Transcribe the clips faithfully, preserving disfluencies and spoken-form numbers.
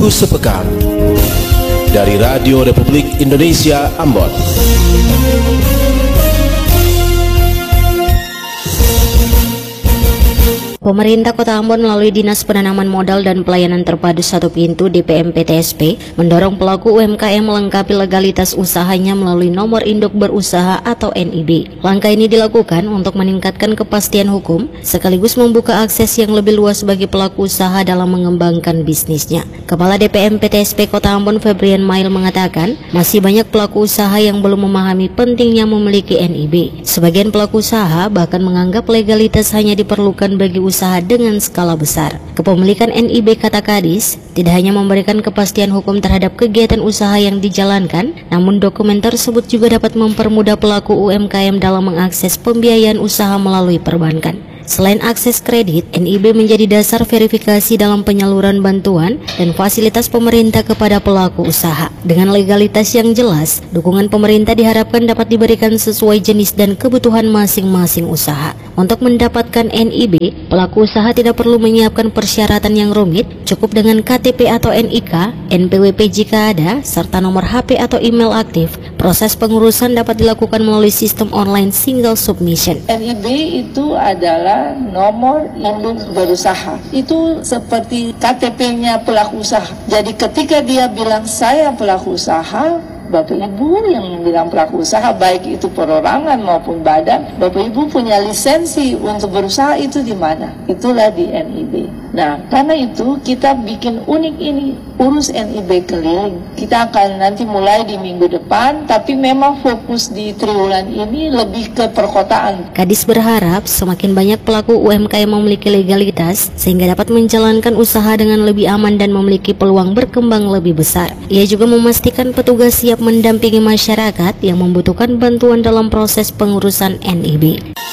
Buku Sepekan dari Radio Republik Indonesia Ambon. Pemerintah Kota Ambon melalui Dinas Penanaman Modal dan Pelayanan Terpadu Satu Pintu D P M P T S P mendorong pelaku U M K M melengkapi legalitas usahanya melalui nomor induk berusaha atau N I B. Langkah ini dilakukan untuk meningkatkan kepastian hukum sekaligus membuka akses yang lebih luas bagi pelaku usaha dalam mengembangkan bisnisnya. Kepala D P M P T S P Kota Ambon Febrian Mail mengatakan masih banyak pelaku usaha yang belum memahami pentingnya memiliki N I B. Sebagian pelaku usaha bahkan menganggap legalitas hanya diperlukan bagi usaha usaha dengan skala besar. Kepemilikan N I B, kata Kadis, tidak hanya memberikan kepastian hukum terhadap kegiatan usaha yang dijalankan, namun dokumen tersebut juga dapat mempermudah pelaku U M K M dalam mengakses pembiayaan usaha melalui perbankan. Selain akses kredit, N I B menjadi dasar verifikasi dalam penyaluran bantuan dan fasilitas pemerintah kepada pelaku usaha. Dengan legalitas yang jelas, dukungan pemerintah diharapkan dapat diberikan sesuai jenis dan kebutuhan masing-masing usaha. Untuk mendapatkan N I B, pelaku usaha tidak perlu menyiapkan persyaratan yang rumit, cukup dengan K T P atau N I K, N P W P jika ada, serta nomor H P atau email aktif. Proses pengurusan dapat dilakukan melalui sistem online single submission. N I B itu adalah nomor induk berusaha. Itu seperti K T P-nya pelaku usaha. Jadi ketika dia bilang saya pelaku usaha, Bapak Ibu yang bilang pelaku usaha, baik itu perorangan maupun badan, Bapak Ibu punya lisensi untuk berusaha itu di mana? Itulah di N I B. Nah, karena itu kita bikin unik ini, urus N I B keliling. Kita akan nanti mulai di minggu depan, tapi memang fokus di triwulan ini lebih ke perkotaan. Kadis berharap semakin banyak pelaku U M K M memiliki legalitas sehingga dapat menjalankan usaha dengan lebih aman dan memiliki peluang berkembang lebih besar. Ia juga memastikan petugas siap mendampingi masyarakat yang membutuhkan bantuan dalam proses pengurusan N I B.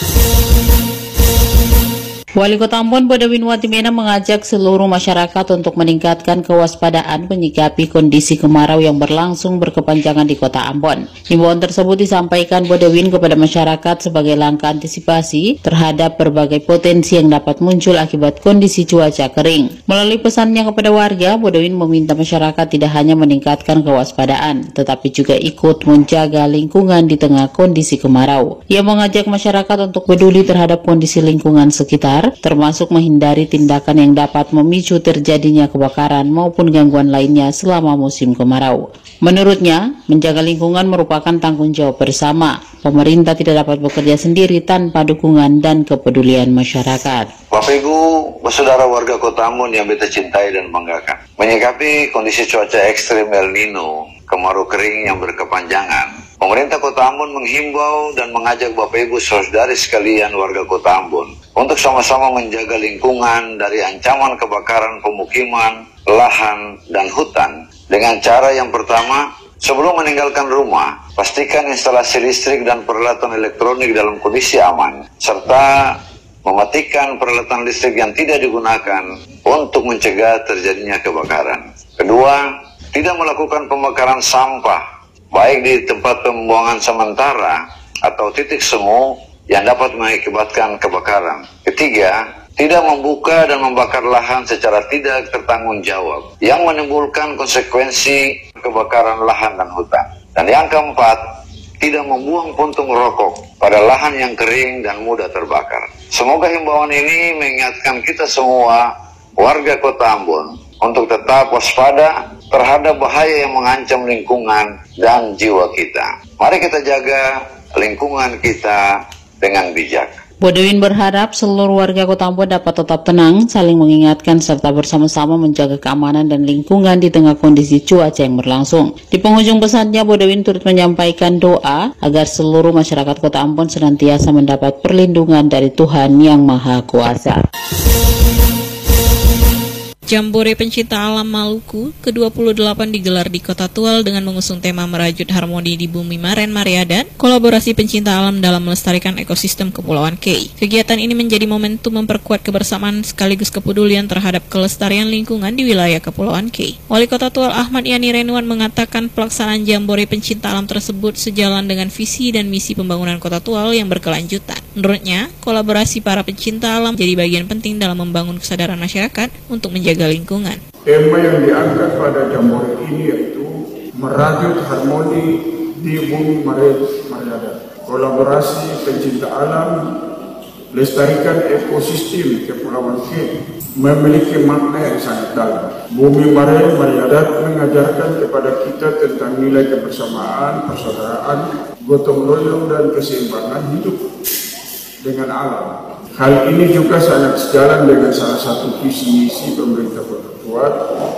Wali Kota Ambon Bodewin Watimena mengajak seluruh masyarakat untuk meningkatkan kewaspadaan menyikapi kondisi kemarau yang berlangsung berkepanjangan di Kota Ambon. Himbauan tersebut disampaikan Bodewin kepada masyarakat sebagai langkah antisipasi terhadap berbagai potensi yang dapat muncul akibat kondisi cuaca kering. Melalui pesannya kepada warga, Bodewin meminta masyarakat tidak hanya meningkatkan kewaspadaan, tetapi juga ikut menjaga lingkungan di tengah kondisi kemarau. Ia mengajak masyarakat untuk peduli terhadap kondisi lingkungan sekitar, termasuk menghindari tindakan yang dapat memicu terjadinya kebakaran maupun gangguan lainnya selama musim kemarau. Menurutnya, menjaga lingkungan merupakan tanggung jawab bersama. Pemerintah tidak dapat bekerja sendiri tanpa dukungan dan kepedulian masyarakat. Bapak Ibu, saudara warga Kota Ambon yang beta cintai dan banggakan, menyikapi kondisi cuaca ekstrim El Nino, kemarau kering yang berkepanjangan, pemerintah Kota Ambon menghimbau dan mengajak Bapak Ibu saudari sekalian warga Kota Ambon untuk sama-sama menjaga lingkungan dari ancaman kebakaran pemukiman, lahan, dan hutan dengan cara yang pertama, sebelum meninggalkan rumah, pastikan instalasi listrik dan peralatan elektronik dalam kondisi aman, serta mematikan peralatan listrik yang tidak digunakan untuk mencegah terjadinya kebakaran. Kedua, tidak melakukan pembakaran sampah, baik di tempat pembuangan sementara atau titik semu yang dapat mengakibatkan kebakaran. Ketiga, tidak membuka dan membakar lahan secara tidak tertanggung jawab yang menimbulkan konsekuensi kebakaran lahan dan hutan. Dan yang keempat, tidak membuang puntung rokok pada lahan yang kering dan mudah terbakar. Semoga himbauan ini mengingatkan kita semua warga Kota Ambon untuk tetap waspada terhadap bahaya yang mengancam lingkungan dan jiwa kita. Mari kita jaga lingkungan kita dengan bijak. Bodewin berharap seluruh warga Kota Ambon dapat tetap tenang, saling mengingatkan serta bersama-sama menjaga keamanan dan lingkungan di tengah kondisi cuaca yang berlangsung. Di penghujung pesannya, Bodewin turut menyampaikan doa agar seluruh masyarakat Kota Ambon senantiasa mendapat perlindungan dari Tuhan Yang Maha Kuasa. Jambore Pencinta Alam Maluku ke dua puluh delapan digelar di Kota Tual dengan mengusung tema Merajut Harmoni di Bumi Maren Maria dan kolaborasi pencinta alam dalam melestarikan ekosistem Kepulauan Kei. Kegiatan ini menjadi momentum memperkuat kebersamaan sekaligus kepedulian terhadap kelestarian lingkungan di wilayah Kepulauan Kei. Wali Kota Tual Ahmad Yani Renuan mengatakan pelaksanaan Jambore Pencinta Alam tersebut sejalan dengan visi dan misi pembangunan Kota Tual yang berkelanjutan. Menurutnya, kolaborasi para pencinta alam jadi bagian penting dalam membangun kesadaran masyarakat untuk menjaga lingkungan. Tema yang diangkat pada Jambore ini yaitu merajut harmoni di bumi Mariadat, kolaborasi pencinta alam, lestarikan ekosistem Kepulauan K memiliki makna yang sangat dalam. Bumi Mariadat mengajarkan kepada kita tentang nilai kebersamaan, persaudaraan, gotong royong dan keseimbangan hidup dengan alam. Hal ini juga sangat sejalan dengan salah satu visi misi pemerintah Kota Tual,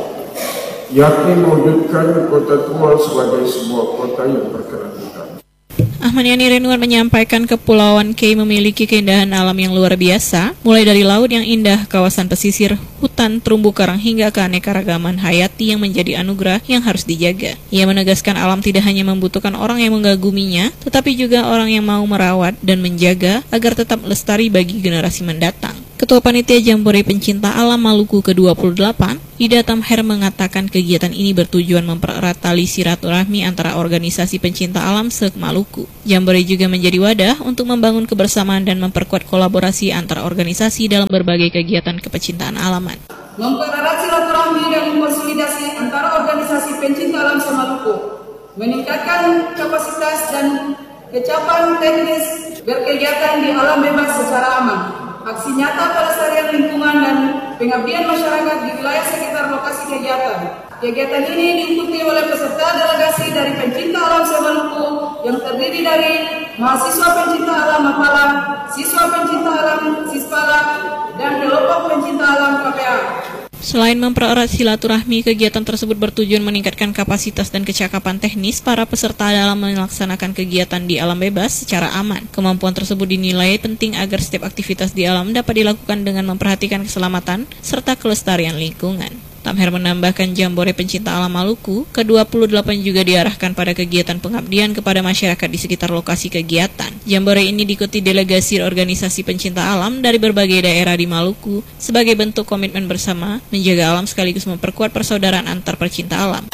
yakni mewujudkan Kota Tual sebagai sebuah kota yang berkelanjutan. Ahmad Yani Renwan menyampaikan Kepulauan K memiliki keindahan alam yang luar biasa, mulai dari laut yang indah, kawasan pesisir, hutan, terumbu karang, hingga keanekaragaman hayati yang menjadi anugerah yang harus dijaga. Ia menegaskan alam tidak hanya membutuhkan orang yang menggaguminya, tetapi juga orang yang mau merawat dan menjaga agar tetap lestari bagi generasi mendatang. Ketua Panitia Jambore Pencinta Alam Maluku ke dua puluh delapan, Ida Tamher, mengatakan kegiatan ini bertujuan mempererat tali silaturahmi antara organisasi pencinta alam se-Maluku. Jambore juga menjadi wadah untuk membangun kebersamaan dan memperkuat kolaborasi antar organisasi dalam berbagai kegiatan kepecintaan alaman. Mempererat silaturahmi dan konsolidasi antara organisasi pencinta alam se-Maluku, meningkatkan kapasitas dan kecapan teknis berkegiatan di alam bebas secara aman. Aksi nyata pelestarian lingkungan dan pengabdian masyarakat di wilayah sekitar lokasi kegiatan. Kegiatan ini diikuti oleh peserta delegasi dari pencinta alam se-Maluku yang terdiri dari mahasiswa pencinta alam Mapala, siswa pencinta alam Sispala, dan kelompok pencinta alam K P A. Selain mempererat silaturahmi, kegiatan tersebut bertujuan meningkatkan kapasitas dan kecakapan teknis para peserta dalam melaksanakan kegiatan di alam bebas secara aman. Kemampuan tersebut dinilai penting agar setiap aktivitas di alam dapat dilakukan dengan memperhatikan keselamatan serta kelestarian lingkungan. Tamher menambahkan Jambore Pencinta Alam Maluku ke dua puluh delapan juga diarahkan pada kegiatan pengabdian kepada masyarakat di sekitar lokasi kegiatan. Jambore ini diikuti delegasi organisasi pencinta alam dari berbagai daerah di Maluku sebagai bentuk komitmen bersama menjaga alam sekaligus memperkuat persaudaraan antar pecinta alam.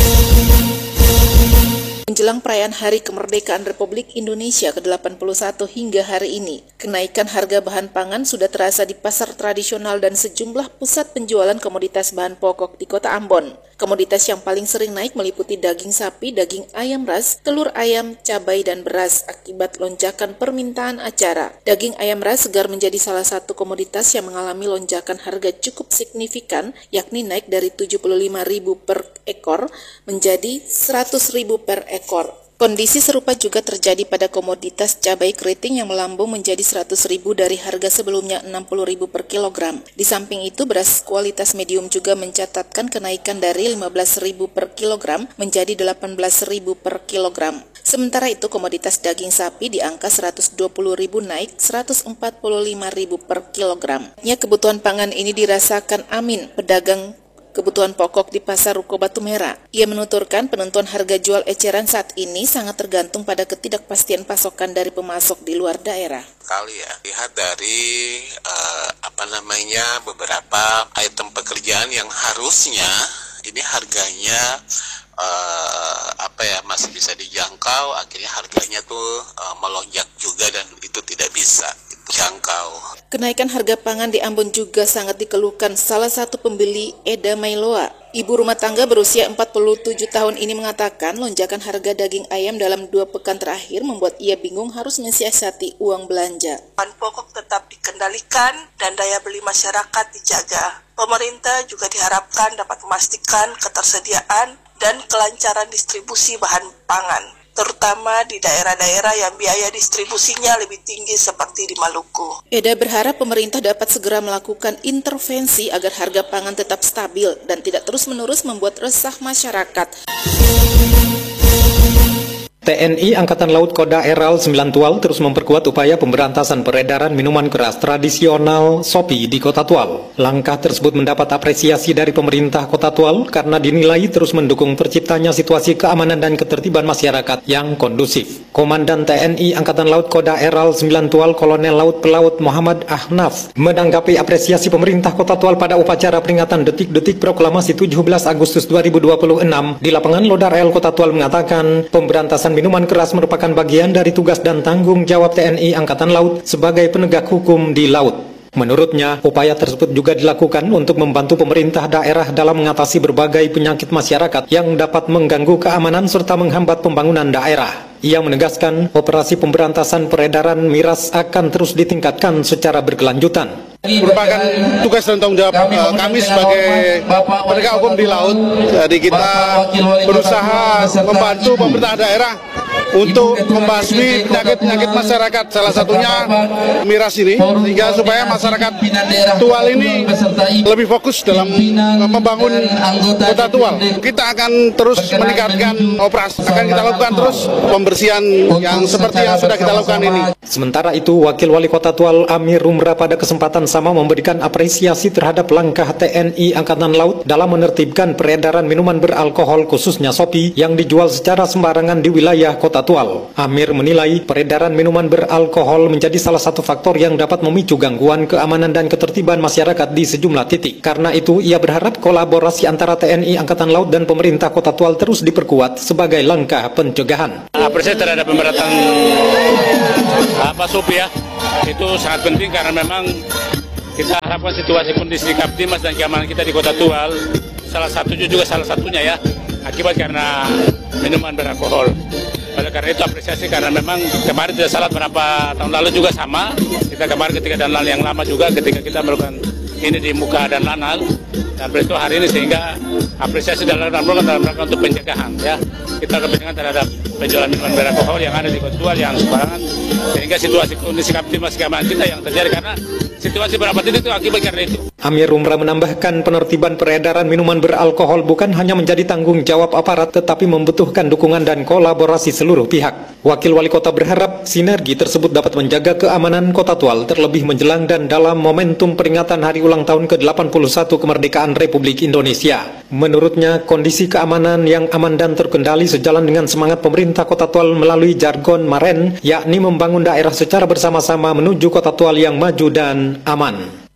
Menjelang perayaan Hari Kemerdekaan Republik Indonesia ke delapan puluh satu hingga hari ini, kenaikan harga bahan pangan sudah terasa di pasar tradisional dan sejumlah pusat penjualan komoditas bahan pokok di Kota Ambon. Komoditas yang paling sering naik meliputi daging sapi, daging ayam ras, telur ayam, cabai, dan beras akibat lonjakan permintaan acara. Daging ayam ras segar menjadi salah satu komoditas yang mengalami lonjakan harga cukup signifikan, yakni naik dari tujuh puluh lima ribu per ekor menjadi seratus ribu per ekor. Kondisi serupa juga terjadi pada komoditas cabai keriting yang melambung menjadi seratus ribu dari harga sebelumnya enam puluh ribu per kilogram. Di samping itu, beras kualitas medium juga mencatatkan kenaikan dari lima belas ribu per kilogram menjadi delapan belas ribu per kilogram. Sementara itu, komoditas daging sapi di angka seratus dua puluh ribu naik seratus empat puluh lima ribu per kilogram. Ya, kebutuhan pangan ini dirasakan Amin, pedagang kebutuhan pokok di Pasar Ruko Batu Merah. Ia menuturkan penentuan harga jual eceran saat ini sangat tergantung pada ketidakpastian pasokan dari pemasok di luar daerah. Kali ya, lihat dari uh, apa namanya beberapa item pekerjaan yang harusnya ini harganya uh, apa ya masih bisa dijangkau, akhirnya harganya tuh uh, melonjak juga dan itu tidak bisa dijangkau. Kenaikan harga pangan di Ambon juga sangat dikeluhkan salah satu pembeli, Eda Mailoa. Ibu rumah tangga berusia empat puluh tujuh tahun ini mengatakan lonjakan harga daging ayam dalam dua pekan terakhir membuat ia bingung harus mensiasati uang belanja. Bahan pokok tetap dikendalikan dan daya beli masyarakat dijaga. Pemerintah juga diharapkan dapat memastikan ketersediaan dan kelancaran distribusi bahan pangan, terutama di daerah-daerah yang biaya distribusinya lebih tinggi seperti di Maluku. Eda berharap pemerintah dapat segera melakukan intervensi agar harga pangan tetap stabil dan tidak terus-menerus membuat resah masyarakat. T N I Angkatan Laut Koda Eral sembilan Tual terus memperkuat upaya pemberantasan peredaran minuman keras tradisional Sopi di Kota Tual. Langkah tersebut mendapat apresiasi dari pemerintah Kota Tual karena dinilai terus mendukung terciptanya situasi keamanan dan ketertiban masyarakat yang kondusif. Komandan T N I Angkatan Laut Koda Eral sembilan Tual Kolonel Laut Pelaut Muhammad Ahnaf menanggapi apresiasi pemerintah Kota Tual pada upacara peringatan detik-detik proklamasi tujuh belas Agustus dua ribu dua puluh enam di lapangan Lodar El Kota Tual mengatakan pemberantasan minuman keras merupakan bagian dari tugas dan tanggung jawab T N I Angkatan Laut sebagai penegak hukum di laut. Menurutnya, upaya tersebut juga dilakukan untuk membantu pemerintah daerah dalam mengatasi berbagai penyakit masyarakat yang dapat mengganggu keamanan serta menghambat pembangunan daerah. Ia menegaskan operasi pemberantasan peredaran miras akan terus ditingkatkan secara berkelanjutan. Merupakan tugas dan tanggung jawab uh, kami sebagai penegak hukum di laut. Jadi kita berusaha membantu pemerintah daerah untuk membasmi penyakit-penyakit masyarakat, salah satunya miras ini, sehingga supaya masyarakat Tual ini lebih fokus dalam membangun kota Tual. Kita akan terus meningkatkan operasi, akan kita lakukan terus pembersihan yang seperti yang sudah kita lakukan ini. Sementara itu, Wakil Wali Kota Tual Amir Rumra pada kesempatan sama memberikan apresiasi terhadap langkah T N I Angkatan Laut dalam menertibkan peredaran minuman beralkohol khususnya Shopee yang dijual secara sembarangan di wilayah Kota Tual. Amir menilai peredaran minuman beralkohol menjadi salah satu faktor yang dapat memicu gangguan keamanan dan ketertiban masyarakat di sejumlah titik. Karena itu, ia berharap kolaborasi antara T N I Angkatan Laut dan pemerintah Kota Tual terus diperkuat sebagai langkah pencegahan. Apresiasi terhadap pemberantasan apa Shopee ya, itu sangat penting karena memang kita harapkan situasi kondisi Kaptimas dan keamanan kita di Kota Tual salah satunya juga salah satunya ya akibat karena minuman beralkohol. Oleh karena itu apresiasi karena memang kemarin tidak salah beberapa tahun lalu juga sama. Kita kemarin ketika dan lalu yang lama juga ketika kita melakukan ini di muka dan lanal, dan itu hari ini sehingga apresiasi dalam dalam dalam rangka untuk pencegahan ya. Kita kepentingan terhadap penjualan minuman beralkohol yang ada di Kota Tual yang sembarangan, sehingga situasi kondisi Kaptimas keamanan kita yang terjadi karena situasi berapa titik itu akibat karena itu. Amir Rumra menambahkan penertiban peredaran minuman beralkohol bukan hanya menjadi tanggung jawab aparat tetapi membutuhkan dukungan dan kolaborasi seluruh pihak. Wakil Wali Kota berharap sinergi tersebut dapat menjaga keamanan Kota Tual terlebih menjelang dan dalam momentum peringatan hari ulang tahun ke delapan puluh satu kemerdekaan Republik Indonesia. Menurutnya, kondisi keamanan yang aman dan terkendali sejalan dengan semangat pemerintah Kota Tual melalui jargon Maren, yakni membangun daerah secara bersama-sama menuju Kota Tual yang maju dan aman.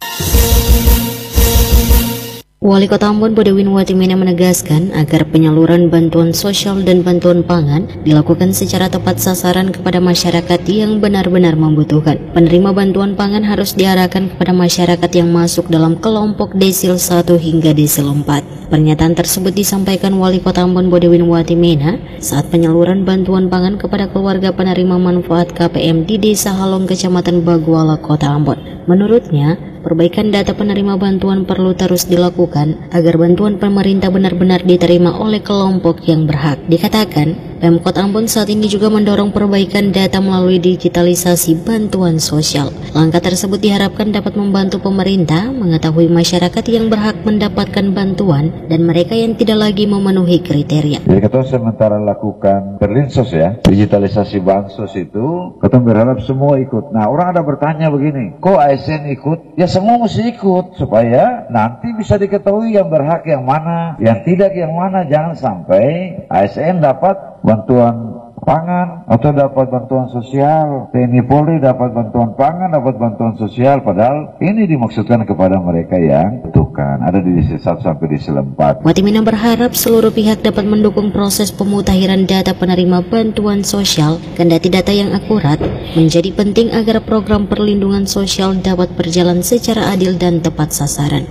Wali Kota Ambon Bodewin Watimena menegaskan agar penyaluran bantuan sosial dan bantuan pangan dilakukan secara tepat sasaran kepada masyarakat yang benar-benar membutuhkan. Penerima bantuan pangan harus diarahkan kepada masyarakat yang masuk dalam kelompok desil satu hingga desil empat. Pernyataan tersebut disampaikan Wali Kota Ambon Bodewin Watimena saat penyaluran bantuan pangan kepada keluarga penerima manfaat K P M di Desa Halong, Kecamatan Baguala, Kota Ambon. Menurutnya, perbaikan data penerima bantuan perlu terus dilakukan agar bantuan pemerintah benar-benar diterima oleh kelompok yang berhak. Dikatakan, Pemkot Ambon saat ini juga mendorong perbaikan data melalui digitalisasi bantuan sosial. Langkah tersebut diharapkan dapat membantu pemerintah mengetahui masyarakat yang berhak mendapatkan bantuan dan mereka yang tidak lagi memenuhi kriteria. Jadi kita sementara lakukan perlinsos ya, digitalisasi bansos itu, kita berharap semua ikut. Nah, orang ada bertanya begini, kok A S N ikut? Ya semua mesti ikut supaya nanti bisa diketahui yang berhak yang mana, yang tidak yang mana. Jangan sampai A S N dapat bantuan pangan atau dapat bantuan sosial, T N I Polri dapat bantuan pangan, dapat bantuan sosial, padahal ini dimaksudkan kepada mereka yang butuhkan. Ada di desil satu sampai desil empat. Watimena berharap seluruh pihak dapat mendukung proses pemutahiran data penerima bantuan sosial. Kendati data yang akurat menjadi penting agar program perlindungan sosial dapat berjalan secara adil dan tepat sasaran.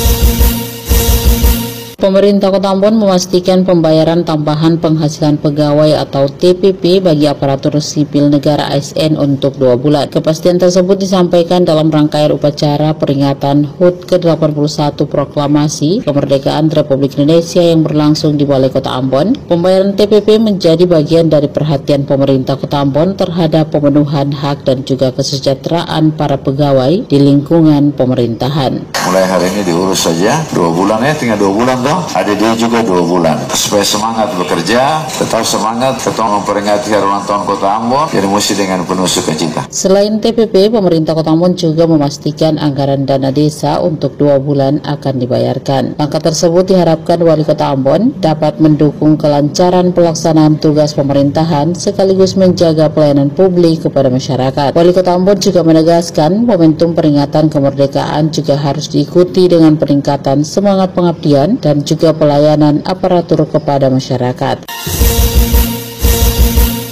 Pemerintah Kota Ambon memastikan pembayaran tambahan penghasilan pegawai atau T P P bagi aparatur sipil negara A S N untuk dua bulan. Kepastian tersebut disampaikan dalam rangkaian upacara peringatan H U T ke delapan puluh satu Proklamasi Kemerdekaan Republik Indonesia yang berlangsung di Balai Kota Ambon. Pembayaran T P P menjadi bagian dari perhatian pemerintah Kota Ambon terhadap pemenuhan hak dan juga kesejahteraan para pegawai di lingkungan pemerintahan. Mulai hari ini diurus saja, dua bulan ya, tinggal dua bulan toh. Ada dia juga dua bulan supaya semangat bekerja, tetap semangat, tetap memperingati hari ulang tahun Kota Ambon, jadi mesti dengan penuh sukacita. Selain T P P, pemerintah Kota Ambon juga memastikan anggaran dana desa untuk dua bulan akan dibayarkan. Langkah tersebut diharapkan Wali Kota Ambon dapat mendukung kelancaran pelaksanaan tugas pemerintahan sekaligus menjaga pelayanan publik kepada masyarakat. Wali Kota Ambon juga menegaskan momentum peringatan kemerdekaan juga harus diikuti dengan peningkatan semangat pengabdian dan juga pelayanan aparatur kepada masyarakat.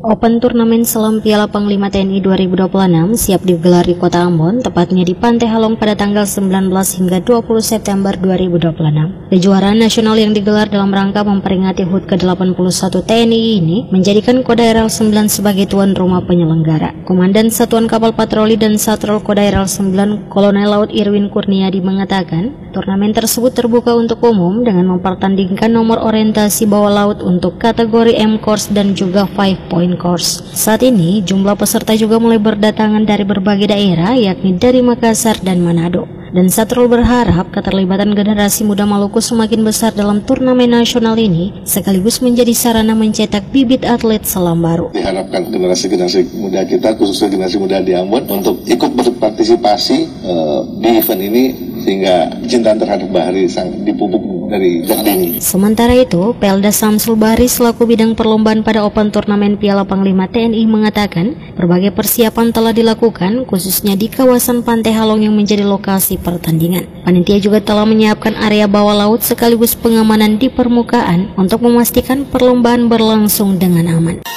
Open Turnamen Selam Piala Panglima T N I dua ribu dua puluh enam siap digelar di Kota Ambon, tepatnya di Pantai Halong pada tanggal sembilan belas hingga dua puluh September dua ribu dua puluh enam. Kejuaraan nasional yang digelar dalam rangka memperingati H U T ke delapan puluh satu T N I ini menjadikan Kodaeral sembilan sebagai tuan rumah penyelenggara. Komandan Satuan Kapal Patroli dan Satrol Kodaeral sembilan Kolonel Laut Irwin Kurniadi mengatakan, turnamen tersebut terbuka untuk umum dengan mempertandingkan nomor orientasi bawah laut untuk kategori M Course dan juga five point course. Saat ini jumlah peserta juga mulai berdatangan dari berbagai daerah, yakni dari Makassar dan Manado. Dan Satrol berharap keterlibatan generasi muda Maluku semakin besar dalam turnamen nasional ini, sekaligus menjadi sarana mencetak bibit atlet selam baru. Diharapkan generasi-generasi muda kita, khususnya generasi muda di Ambon, untuk ikut berpartisipasi uh, di event ini, sehingga cinta terhadap bahari sang dipupuk dari dini. Sementara itu, Pelda Samsul Bahri selaku bidang perlombaan pada Open Turnamen Piala Panglima T N I mengatakan, berbagai persiapan telah dilakukan, khususnya di kawasan Pantai Halong yang menjadi lokasi pertandingan. Panitia juga telah menyiapkan area bawah laut sekaligus pengamanan di permukaan untuk memastikan perlombaan berlangsung dengan aman.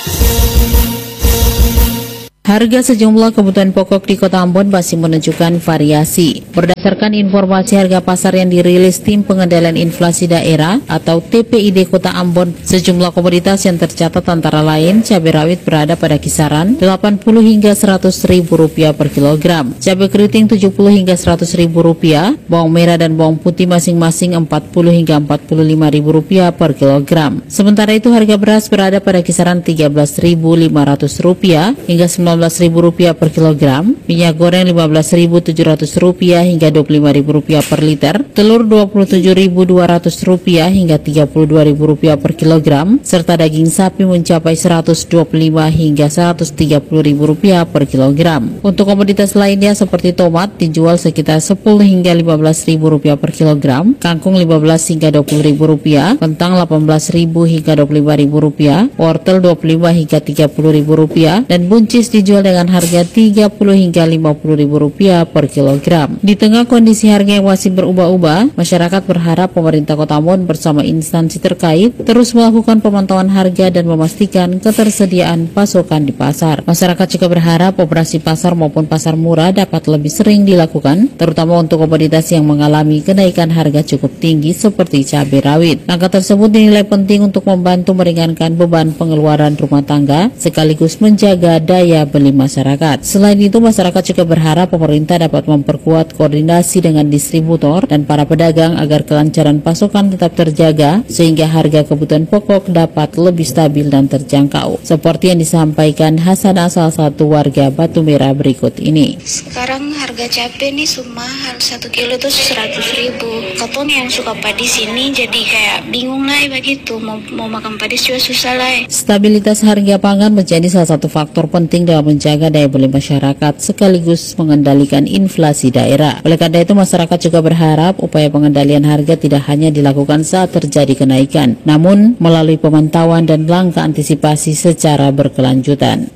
Harga sejumlah kebutuhan pokok di Kota Ambon masih menunjukkan variasi. Berdasarkan informasi harga pasar yang dirilis Tim Pengendalian Inflasi Daerah atau T P I D Kota Ambon, sejumlah komoditas yang tercatat antara lain cabai rawit berada pada kisaran delapan puluh hingga seratus ribu rupiah per kilogram, cabai keriting tujuh puluh hingga seratus ribu rupiah, bawang merah dan bawang putih masing-masing empat puluh hingga empat puluh lima ribu rupiah per kilogram. Sementara itu harga beras berada pada kisaran tiga belas ribu lima ratus rupiah hingga sembilan belas ribu rupiah per kilogram, minyak goreng lima belas ribu tujuh ratus rupiah hingga dua puluh lima ribu rupiah per liter, telur dua puluh tujuh ribu dua ratus rupiah hingga tiga puluh dua ribu rupiah per kilogram, serta daging sapi mencapai seratus dua puluh lima hingga seratus tiga puluh ribu rupiah per kilogram. Untuk komoditas lainnya seperti tomat dijual sekitar sepuluh hingga lima belas ribu rupiah per kilogram, kangkung lima belas hingga dua puluh ribu rupiah, kentang delapan belas ribu hingga dua puluh lima ribu rupiah, wortel dua puluh lima hingga tiga puluh ribu rupiah, dan buncis dijual dijual dengan harga tiga puluh hingga lima puluh ribu rupiah per kilogram. Di tengah kondisi harga yang masih berubah-ubah, masyarakat berharap pemerintah Kota Ambon bersama instansi terkait terus melakukan pemantauan harga dan memastikan ketersediaan pasokan di pasar. Masyarakat juga berharap operasi pasar maupun pasar murah dapat lebih sering dilakukan, terutama untuk komoditas yang mengalami kenaikan harga cukup tinggi seperti cabai rawit. Langkah tersebut dinilai penting untuk membantu meringankan beban pengeluaran rumah tangga sekaligus menjaga daya beli masyarakat. Selain itu, masyarakat juga berharap pemerintah dapat memperkuat koordinasi dengan distributor dan para pedagang agar kelancaran pasokan tetap terjaga sehingga harga kebutuhan pokok dapat lebih stabil dan terjangkau. Seperti yang disampaikan Hasanah, salah satu warga Batu Merah berikut ini. Sekarang harga cabai nih semahal, satu kilo tuh seratus ribu. Katong yang suka padis ini jadi kayak bingung lah begitu, mau, mau makan padis juga susah lah. Stabilitas harga pangan menjadi salah satu faktor penting dalam menjaga daya beli masyarakat sekaligus mengendalikan inflasi daerah. Oleh karena itu, masyarakat juga berharap upaya pengendalian harga tidak hanya dilakukan saat terjadi kenaikan, namun melalui pemantauan dan langkah antisipasi secara berkelanjutan.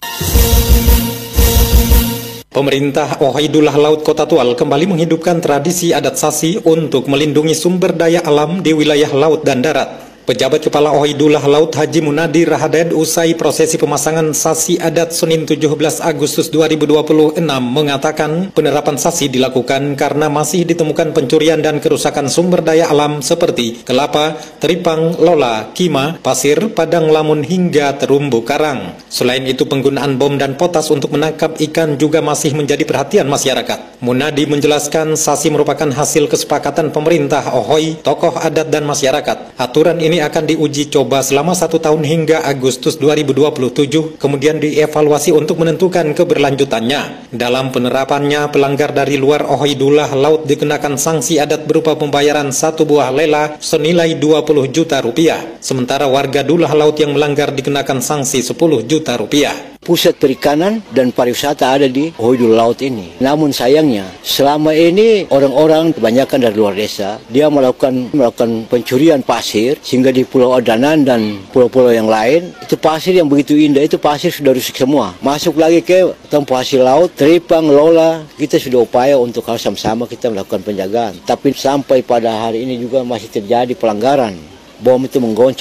Pemerintah Ohidullah Laut Kota Tual kembali menghidupkan tradisi adat Sasi untuk melindungi sumber daya alam di wilayah laut dan darat. Pejabat Kepala Ohidullah Laut Haji Munadi Rahaded usai prosesi pemasangan Sasi adat Senin tujuh belas Agustus dua ribu dua puluh enam mengatakan penerapan Sasi dilakukan karena masih ditemukan pencurian dan kerusakan sumber daya alam seperti kelapa, teripang, lola, kima, pasir, padang lamun hingga terumbu karang. Selain itu, penggunaan bom dan potas untuk menangkap ikan juga masih menjadi perhatian masyarakat. Munadi menjelaskan Sasi merupakan hasil kesepakatan pemerintah Ohoi, tokoh adat dan masyarakat. Aturan ini Ini akan diuji coba selama satu tahun hingga Agustus dua ribu dua puluh tujuh, kemudian dievaluasi untuk menentukan keberlanjutannya. Dalam penerapannya, pelanggar dari luar Ohidullah Laut dikenakan sanksi adat berupa pembayaran satu buah lela senilai dua puluh juta rupiah. Sementara warga Dullah Laut yang melanggar dikenakan sanksi sepuluh juta rupiah. Pusat perikanan dan pariwisata ada di Ohidullah Laut ini. Namun sayangnya, selama ini orang-orang kebanyakan dari luar desa, dia melakukan melakukan pencurian pasir, sehingga di Pulau Odanan dan pulau-pulau yang lain, itu pasir yang begitu indah, itu pasir sudah rusak semua. Masuk lagi ke tempat hasil laut, teripang, lola, kita sudah upaya untuk harus sama-sama kita melakukan penjagaan. Tapi sampai pada hari ini juga masih terjadi pelanggaran. Bom itu menggoncang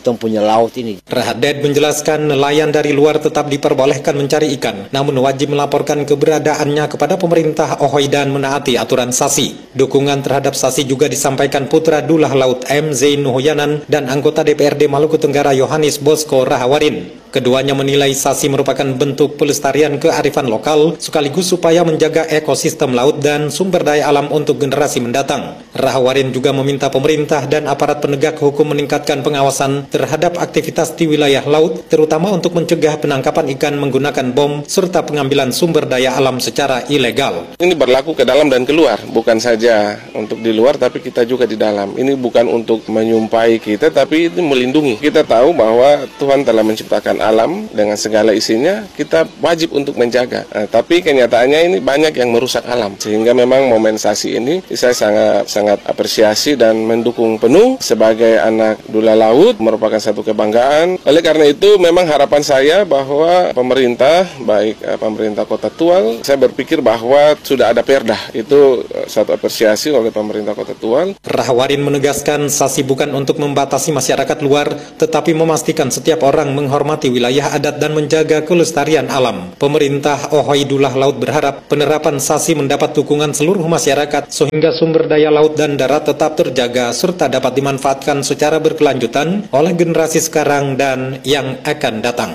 tong punya laut ini. Rahadet menjelaskan nelayan dari luar tetap diperbolehkan mencari ikan, namun wajib melaporkan keberadaannya kepada pemerintah Ohoi dan menaati aturan SASI. Dukungan terhadap SASI juga disampaikan Putra Dulah Laut M. Zain Nuhoyanan dan anggota D P R D Maluku Tenggara Yohanes Bosco Rahawarin. Keduanya menilai SASI merupakan bentuk pelestarian kearifan lokal sekaligus supaya menjaga ekosistem laut dan sumber daya alam untuk generasi mendatang. Rahawarin juga meminta pemerintah dan aparat penegak hukum meningkatkan pengawasan terhadap aktivitas di wilayah laut, terutama untuk mencegah penangkapan ikan menggunakan bom serta pengambilan sumber daya alam secara ilegal. Ini berlaku ke dalam dan keluar, bukan saja untuk di luar tapi kita juga di dalam. Ini bukan untuk menyumpai kita tapi itu melindungi. Kita tahu bahwa Tuhan telah menciptakan alam dengan segala isinya, kita wajib untuk menjaga. Nah, tapi kenyataannya ini banyak yang merusak alam, sehingga memang momen SASI ini saya sangat sangat apresiasi dan mendukung penuh sebagai anak Dulah Laut, merupakan satu kebanggaan. Oleh karena itu memang harapan saya bahwa pemerintah, baik eh, pemerintah Kota Tual, saya berpikir bahwa sudah ada perda, itu eh, satu apresiasi oleh pemerintah Kota Tual. Rahawarin menegaskan SASI bukan untuk membatasi masyarakat luar, tetapi memastikan setiap orang menghormati wilayah adat dan menjaga kelestarian alam. Pemerintah Ohoi Dulah Laut berharap penerapan SASI mendapat dukungan seluruh masyarakat sehingga sumber daya laut dan darat tetap terjaga serta dapat dimanfaatkan secara berkelanjutan oleh generasi sekarang dan yang akan datang.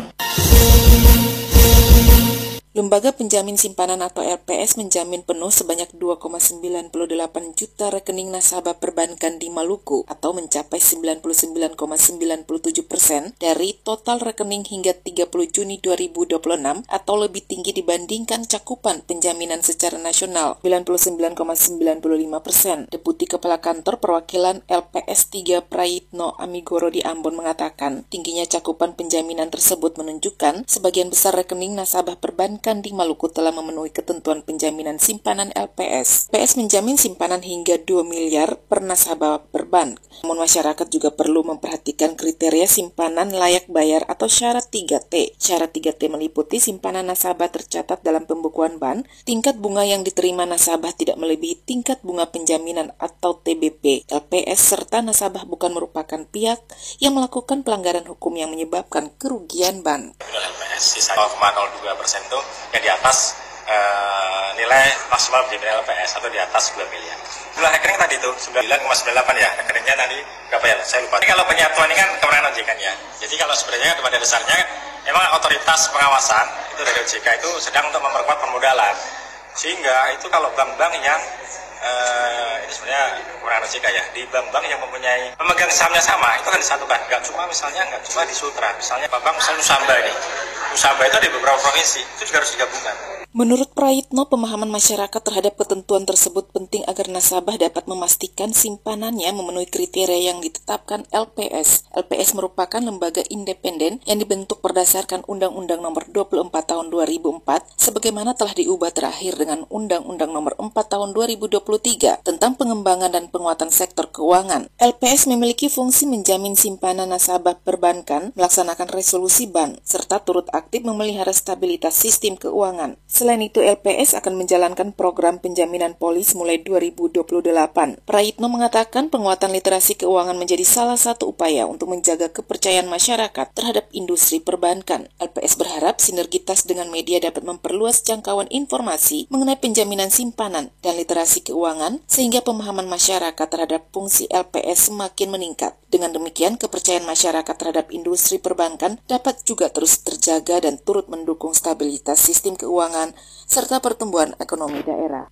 Lembaga Penjamin Simpanan atau L P S menjamin penuh sebanyak dua koma sembilan delapan juta rekening nasabah perbankan di Maluku atau mencapai sembilan puluh sembilan koma sembilan tujuh persen dari total rekening hingga tiga puluh Juni dua ribu dua puluh enam atau lebih tinggi dibandingkan cakupan penjaminan secara nasional sembilan puluh sembilan koma sembilan lima persen. Deputi Kepala Kantor Perwakilan L P S tiga Prayitno Amigoro di Ambon mengatakan tingginya cakupan penjaminan tersebut menunjukkan sebagian besar rekening nasabah perbankan di Maluku telah memenuhi ketentuan penjaminan simpanan L P S. L P S menjamin simpanan hingga dua miliar per nasabah perbank. Namun masyarakat juga perlu memperhatikan kriteria simpanan layak bayar atau syarat tiga T. Syarat tiga T meliputi simpanan nasabah tercatat dalam pembukuan bank, tingkat bunga yang diterima nasabah tidak melebihi tingkat bunga penjaminan atau T B P L P S, serta nasabah bukan merupakan pihak yang melakukan pelanggaran hukum yang menyebabkan kerugian bank. L P S sisa nol koma nol dua persen itu yang di atas uh, nilai maksimal penjaminan L P S atau di atas dua miliar. Jumlah rekening tadi itu sembilan koma sembilan delapan ya, rekeningnya tadi berapa ya? Saya lupa. Tapi kalau penyatuan ini kan kewenangan O J K ya. Jadi kalau sebenarnya pada dasarnya memang otoritas pengawasan itu dari O J K itu sedang untuk memperkuat permodalan. Sehingga itu kalau bank-bank yang Uh, ini sebenarnya kewenangan O J K ya, di bank-bank yang mempunyai pemegang sahamnya sama itu kan disatukan, nggak cuma misalnya nggak cuma di Sultra, misalnya bank misalnya Nusamba ini, Nusamba itu di beberapa provinsi itu juga harus digabungkan. Menurut Prayitno, pemahaman masyarakat terhadap ketentuan tersebut penting agar nasabah dapat memastikan simpanannya memenuhi kriteria yang ditetapkan L P S. L P S merupakan lembaga independen yang dibentuk berdasarkan Undang-Undang Nomor dua puluh empat Tahun dua ribu empat, sebagaimana telah diubah terakhir dengan Undang-Undang Nomor empat Tahun dua ribu dua puluh tiga tentang pengembangan dan penguatan sektor keuangan. L P S memiliki fungsi menjamin simpanan nasabah perbankan, melaksanakan resolusi bank, serta turut aktif memelihara stabilitas sistem keuangan. Selain itu, L P S akan menjalankan program penjaminan polis mulai dua ribu dua puluh delapan. Prayitno mengatakan penguatan literasi keuangan menjadi salah satu upaya untuk menjaga kepercayaan masyarakat terhadap industri perbankan. L P S berharap sinergitas dengan media dapat memperluas jangkauan informasi mengenai penjaminan simpanan dan literasi keuangan sehingga pemahaman masyarakat terhadap fungsi L P S semakin meningkat. Dengan demikian, kepercayaan masyarakat terhadap industri perbankan dapat juga terus terjaga dan turut mendukung stabilitas sistem keuangan serta pertumbuhan ekonomi daerah.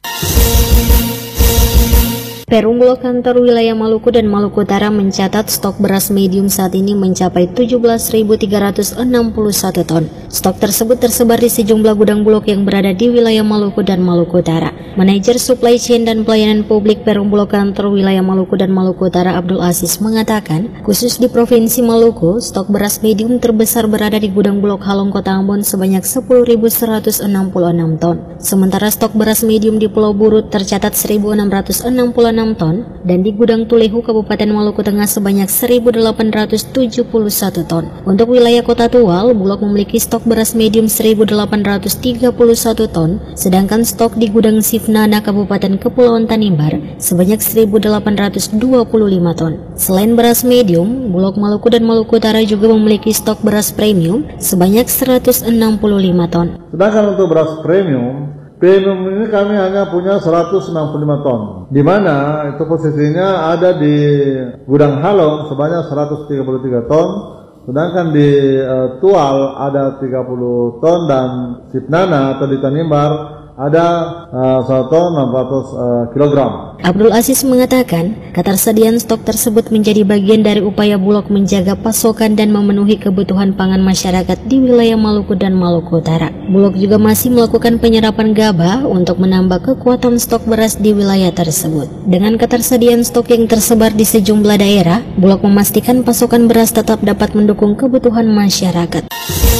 Perum Blok Kantor Wilayah Maluku dan Maluku Utara mencatat stok beras medium saat ini mencapai tujuh belas ribu tiga ratus enam puluh satu ton. Stok tersebut tersebar di sejumlah gudang Bulog yang berada di wilayah Maluku dan Maluku Utara. Manajer Supply Chain dan Pelayanan Publik Perum Blok Kantor Wilayah Maluku dan Maluku Utara Abdul Aziz mengatakan, khusus di Provinsi Maluku, stok beras medium terbesar berada di gudang Bulog Halong Kota Ambon sebanyak sepuluh ribu seratus enam puluh enam ton. Sementara stok beras medium di Pulau Buru tercatat seribu enam ratus enam puluh enam ton dan di gudang Tulehu Kabupaten Maluku Tengah sebanyak seribu delapan ratus tujuh puluh satu ton. Untuk wilayah Kota Tual, Bulog memiliki stok stok beras medium seribu delapan ratus tiga puluh satu ton, sedangkan stok di gudang Sifnana Kabupaten Kepulauan Tanimbar sebanyak seribu delapan ratus dua puluh lima ton. Selain beras medium, Bulog Maluku dan Maluku Utara juga memiliki stok beras premium sebanyak seratus enam puluh lima ton. Sedangkan untuk beras premium, premium ini kami hanya punya seratus enam puluh lima ton, di mana itu posisinya ada di gudang Halong sebanyak seratus tiga puluh tiga ton, sedangkan di uh, Tual ada tiga puluh ton dan Sifnana atau di Tanimbar ada uh, satu ton enam ratus kilogram. Abdul Aziz mengatakan, ketersediaan stok tersebut menjadi bagian dari upaya Bulog menjaga pasokan dan memenuhi kebutuhan pangan masyarakat di wilayah Maluku dan Maluku Utara. Bulog juga masih melakukan penyerapan gabah untuk menambah kekuatan stok beras di wilayah tersebut. Dengan ketersediaan stok yang tersebar di sejumlah daerah, Bulog memastikan pasokan beras tetap dapat mendukung kebutuhan masyarakat.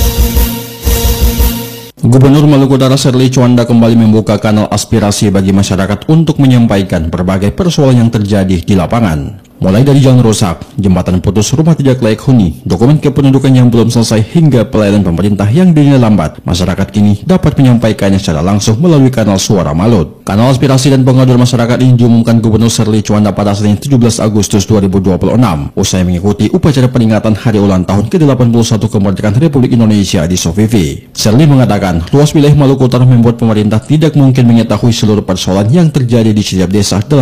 Gubernur Maluku Utara Sherly Chwanda kembali membuka kanal aspirasi bagi masyarakat untuk menyampaikan berbagai persoalan yang terjadi di lapangan. Mulai dari jalan rusak, jembatan putus, rumah tidak layak huni, dokumen kependudukan yang belum selesai hingga pelayanan pemerintah yang dinilai lambat, masyarakat kini dapat menyampaikannya secara langsung melalui kanal Suara Malut. Kanal aspirasi dan pengaduan masyarakat ini diumumkan Gubernur Sherly Chwanda pada Senin tujuh belas Agustus dua ribu dua puluh enam, usai mengikuti upacara peringatan hari ulang tahun ke delapan puluh satu kemerdekaan Republik Indonesia di Sovivi. Sherly mengatakan, luas wilayah Maluku Utara membuat pemerintah tidak mungkin mengetahui seluruh persoalan yang terjadi di setiap desa dalam